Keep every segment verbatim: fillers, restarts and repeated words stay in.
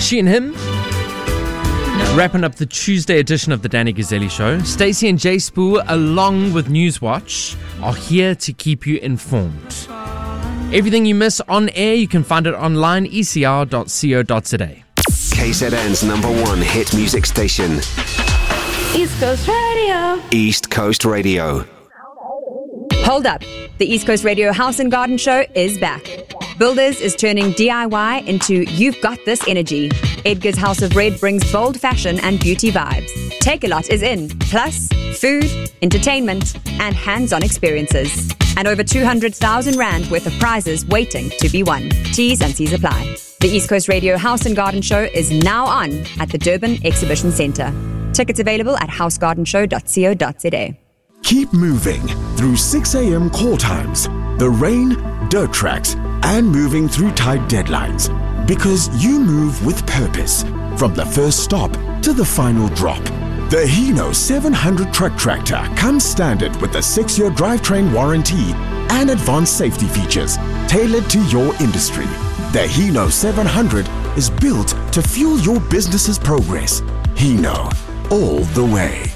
She and Him. Wrapping up the Tuesday edition of the Danny Gazzelli Show. Stacey and Jay Spoo, along with Newswatch, are here to keep you informed. Everything you miss on air, you can find it online, e c r dot co dot z a. K Z N's number one hit music station. East Coast Radio. East Coast Radio. Hold up. The East Coast Radio House and Garden Show is back. Builders is turning D I Y into You've Got This energy. Edgar's House of Red brings bold fashion and beauty vibes. Take-A-Lot is in, plus food, entertainment, and hands-on experiences. And over two hundred thousand rand worth of prizes waiting to be won. T's and C's apply. The East Coast Radio House and Garden Show is now on at the Durban Exhibition Centre. Tickets available at house garden show dot co dot z a. Keep moving through six a.m. call times, the rain, dirt tracks, and moving through tight deadlines. Because you move with purpose, from the first stop to the final drop. The Hino seven hundred truck tractor comes standard with a six-year drivetrain warranty and advanced safety features tailored to your industry. The Hino seven hundred is built to fuel your business's progress. Hino, all the way.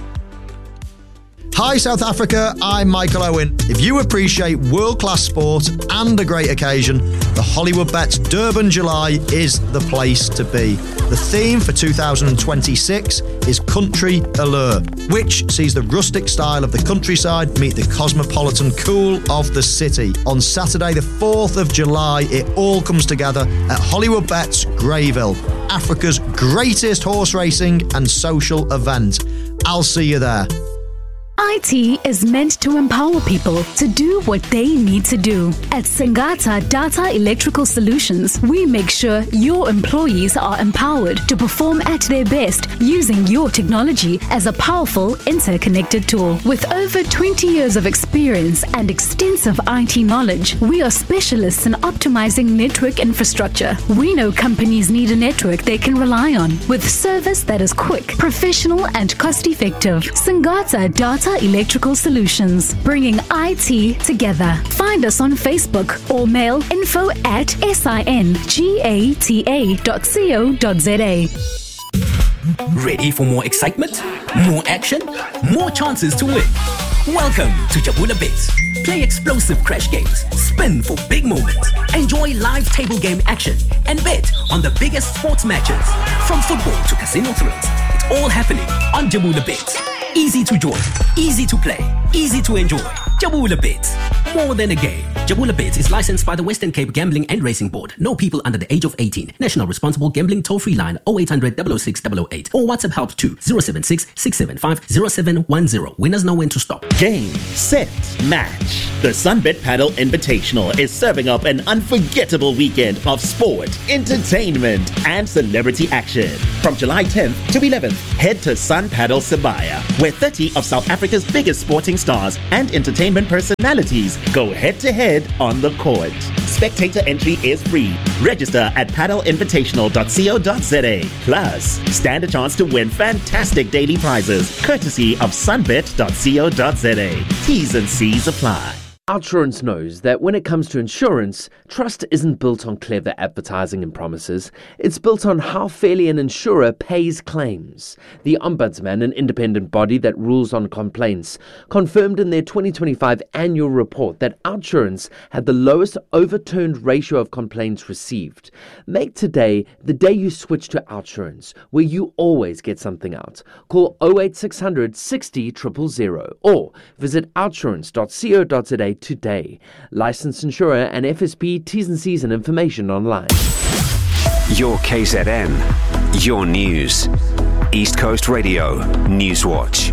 Hi South Africa, I'm Michael Owen. If you appreciate world-class sport and a great occasion, the Hollywood Bets Durban July is the place to be. The theme for two thousand twenty-six is Country Allure, which sees the rustic style of the countryside meet the cosmopolitan cool of the city. On Saturday the fourth of July, it all comes together at Hollywood Bets Greyville, Africa's greatest horse racing and social event. I'll see you there. I T is meant to empower people to do what they need to do. At Singata Data Electrical Solutions, we make sure your employees are empowered to perform at their best using your technology as a powerful interconnected tool. With over twenty years of experience and extensive I T knowledge, we are specialists in optimizing network infrastructure. We know companies need a network they can rely on with service that is quick, professional, and cost-effective. Singata Data Electrical Solutions, bringing I T together. Find us on Facebook or mail info at singata dot co dot z a. Ready for more excitement? More action? More chances to win? Welcome to Jabula Bits. Play explosive crash games, spin for big moments, enjoy live table game action, and bet on the biggest sports matches. From football to casino thrills, it's all happening on Jabula Bits. Easy to join, easy to play, easy to enjoy. Jabula Bits. More than a game. Jabula Bits is licensed by the Western Cape Gambling and Racing Board. No people under the age of eighteen. National Responsible Gambling Toll-Free line oh eight hundred, double oh six, double oh eight or WhatsApp help to oh seven six, six seven five, oh seven one oh. Winners know when to stop. Game, set, match. The Sunbet Paddle Invitational is serving up an unforgettable weekend of sport, entertainment, and celebrity action. From July tenth to eleventh, head to Sun Paddle Sibaya, where thirty of South Africa's biggest sporting stars and entertainment personalities go head-to-head on the court. Spectator entry is free. Register at paddle invitational dot co dot z a. Plus, stand a chance to win fantastic daily prizes courtesy of sunbet dot co dot z a. T's and C's apply. Outsurance knows that when it comes to insurance, trust isn't built on clever advertising and promises. It's built on how fairly an insurer pays claims. The Ombudsman, an independent body that rules on complaints, confirmed in their twenty twenty-five annual report that Outsurance had the lowest overturned ratio of complaints received. Make today the day you switch to Outsurance, where you always get something out. Call oh eight six hundred, sixty, zero zero zero or visit outsurance dot co dot z a today. Licensed insurer and F S P T's and C's and information online. Your K Z N, your news. East Coast Radio, Newswatch.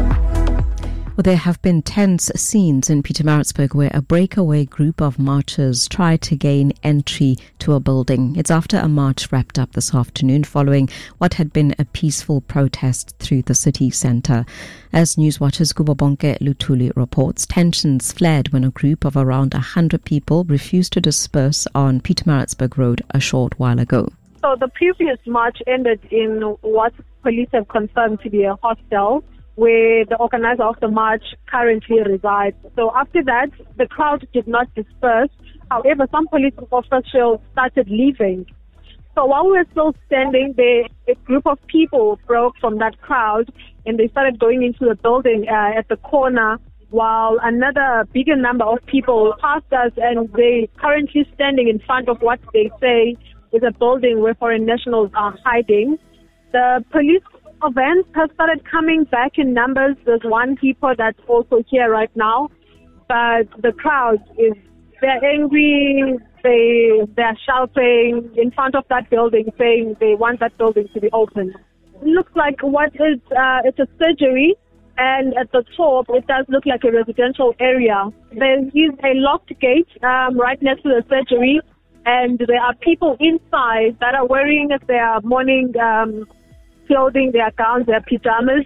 Well, there have been tense scenes in Pietermaritzburg where a breakaway group of marchers tried to gain entry to a building. It's after a march wrapped up this afternoon following what had been a peaceful protest through the city centre. As Newswatch's Kubabonke Lutuli reports, tensions flared when a group of around one hundred people refused to disperse on Pietermaritzburg Road a short while ago. So the previous march ended in what police have confirmed to be a hostel, where the organizer of the march currently resides. So after that, the crowd did not disperse. However, some police officials started leaving. So while we were still standing there, a group of people broke from that crowd and they started going into the building uh, at the corner, while another bigger number of people passed us, and they currently standing in front of what they say is a building where foreign nationals are hiding. The police vans have started coming back in numbers. There's one depot that's also here right now, but the crowd is, they're angry, they, they're shouting in front of that building saying they want that building to be open. It looks like what is, uh, it's a surgery. And at the top, it does look like a residential area. There is a locked gate um, right next to the surgery, and there are people inside that are wearing their morning um, clothing, their gowns, their pajamas.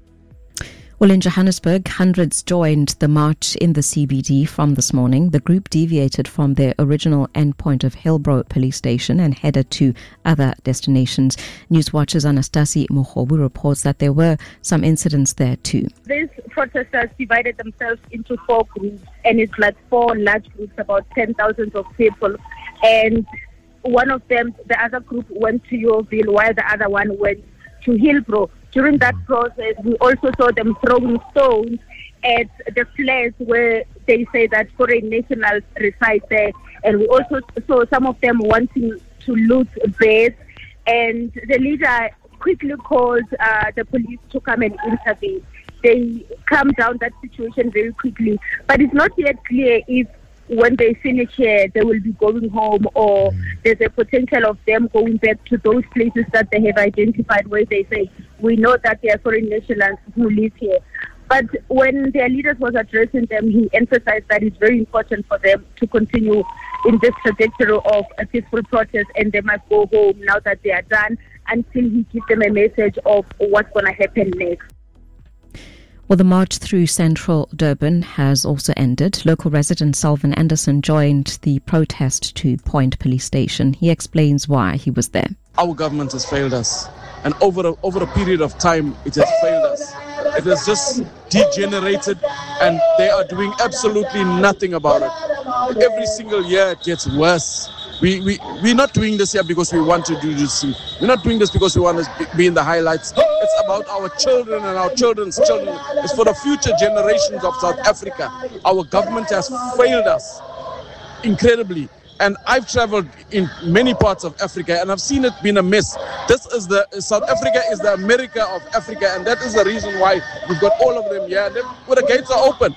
Well, in Johannesburg, hundreds joined the march in the C B D from this morning. The group deviated from their original endpoint of Hillbrow police station and headed to other destinations. Newswatch's Anastasi Mohobu reports that there were some incidents there too. These protesters divided themselves into four groups, and it's like four large groups, about ten thousand of people. And one of them, the other group, went to Yeoville, while the other one went to Hillbrow. During that process, we also saw them throwing stones at the flats where they say that foreign nationals reside there. And we also saw some of them wanting to loot beds. And the leader quickly called uh, the police to come and intervene. They calmed down that situation very quickly. But it's not yet clear if when they finish here, they will be going home, or there's a potential of them going back to those places that they have identified where they say, we know that there are foreign nationals who live here. But when their leaders was addressing them, he emphasized that it's very important for them to continue in this trajectory of a peaceful protest, and they must go home now that they are done, until he gives them a message of what's going to happen next. Well, the march through central Durban has also ended. Local resident Salvin Anderson joined the protest to Point Police Station. He explains why he was there. Our government has failed us, and over a, over a period of time, it has failed us. It has just degenerated, and they are doing absolutely nothing about it. Every single year, it gets worse. We, we, we're not doing this here because we want to do this. We're not doing this because we want to be in the highlights. It's about our children and our children's children. It's for the future generations of South Africa. Our government has failed us incredibly. And I've traveled in many parts of Africa, and I've seen it being a mess. This is the, South Africa is the America of Africa, and that is the reason why we've got all of them here. And where the gates are open.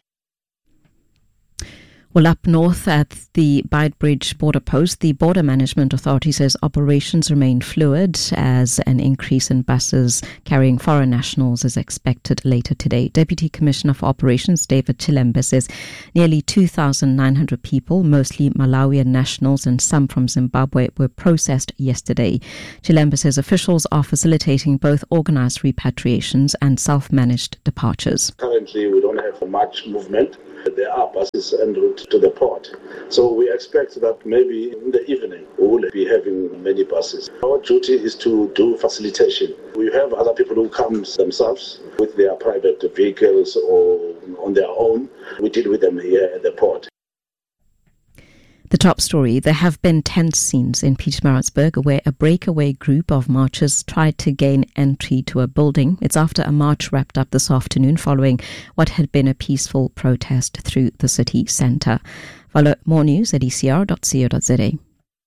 Well, up north at the Beitbridge border post, the Border Management Authority says operations remain fluid as an increase in buses carrying foreign nationals is expected later today. Deputy Commissioner for Operations David Chilembe says nearly two thousand nine hundred people, mostly Malawian nationals and some from Zimbabwe, were processed yesterday. Chilembe says officials are facilitating both organized repatriations and self-managed departures. Currently, we don't have much movement. There are buses en route to the port. So we expect that maybe in the evening we will be having many buses. Our duty is to do facilitation. We have other people who come themselves with their private vehicles or on their own. We deal with them here at the port. The top story, there have been tense scenes in Pietermaritzburg where a breakaway group of marchers tried to gain entry to a building. It's after a march wrapped up this afternoon following what had been a peaceful protest through the city centre. Follow more news at e c r dot co dot z a.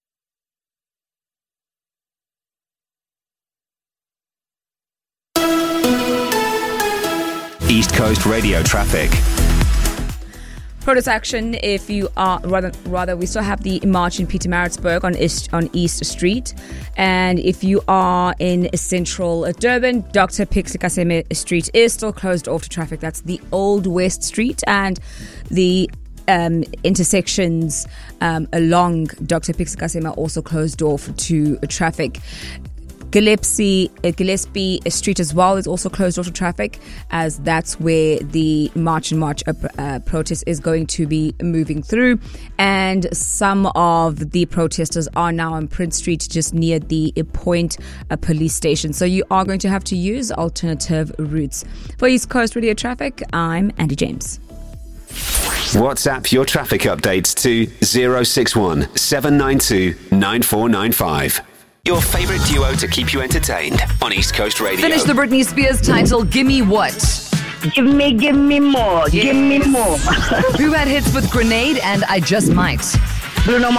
East Coast Radio traffic. Protest action if you are, rather, rather we still have the march in Pietermaritzburg on East, on East Street. And if you are in central Durban, Doctor Pixikaseme Street is still closed off to traffic. That's the Old West Street and the um, intersections um, along Doctor Pixikaseme are also closed off to traffic. Gillespie, uh, Gillespie Street as well is also closed off to traffic, as that's where the March and March uh, uh, protest is going to be moving through. And some of the protesters are now on Prince Street, just near the Point uh, police station. So you are going to have to use alternative routes. For East Coast Radio Traffic, I'm Andy James. WhatsApp your traffic updates to zero six one seven nine two nine four nine five. Your favourite duo to keep you entertained on East Coast Radio. Finish the Britney Spears title, Gimme What? Give me, give me more, Yes. give me more. Who had hits with Grenade and I Just Might? Bruno